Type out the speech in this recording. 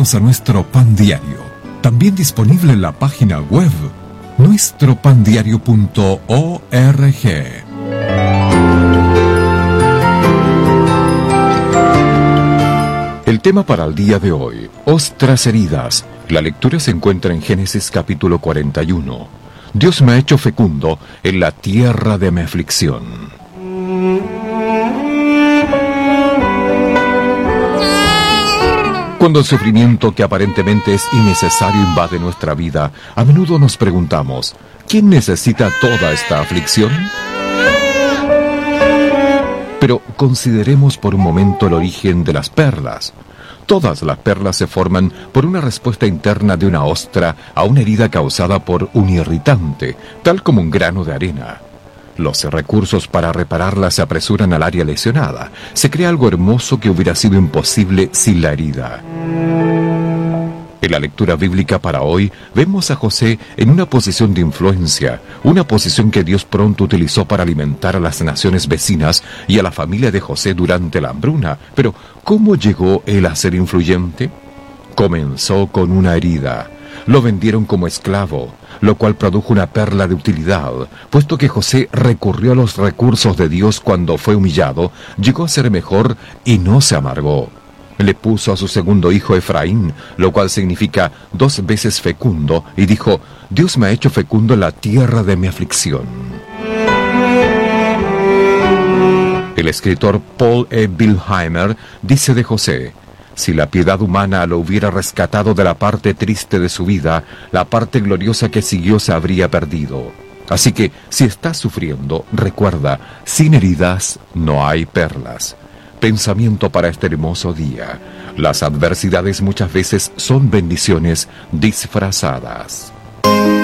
suscribirnos a nuestro Pan Diario, también disponible en la página web nuestropandiario.org. El tema para el día de hoy, ostras heridas. La lectura se encuentra en Génesis capítulo 41. Dios me ha hecho fecundo en la tierra de mi aflicción. Cuando el sufrimiento que aparentemente es innecesario invade nuestra vida, a menudo nos preguntamos, ¿quién necesita toda esta aflicción? Pero consideremos por un momento el origen de las perlas. Todas las perlas se forman por una respuesta interna de una ostra a una herida causada por un irritante, tal como un grano de arena. Los recursos para repararla se apresuran al área lesionada. Se crea algo hermoso que hubiera sido imposible sin la herida. En la lectura bíblica para hoy, vemos a José en una posición de influencia, una posición que Dios pronto utilizó para alimentar a las naciones vecinas y a la familia de José durante la hambruna. Pero, ¿cómo llegó él a ser influyente? Comenzó con una herida. Lo vendieron como esclavo, lo cual produjo una perla de utilidad, puesto que José recurrió a los recursos de Dios cuando fue humillado, llegó a ser mejor y no se amargó. Le puso a su segundo hijo Efraín, lo cual significa 2 veces fecundo, y dijo, Dios me ha hecho fecundo en la tierra de mi aflicción. El escritor Paul E. Bilheimer dice de José, si la piedad humana lo hubiera rescatado de la parte triste de su vida, la parte gloriosa que siguió se habría perdido. Así que, si estás sufriendo, recuerda, sin heridas no hay perlas. Pensamiento para este hermoso día. Las adversidades muchas veces son bendiciones disfrazadas.